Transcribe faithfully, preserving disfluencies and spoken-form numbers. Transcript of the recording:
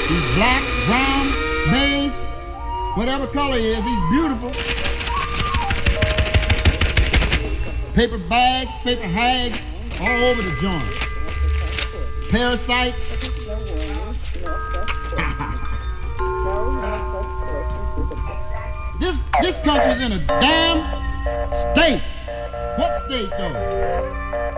He's black, brown, beige, whatever color he is, he's beautiful. Paper bags, paper hags, all over the joint. Parasites. this this country's in a damn state. What state though?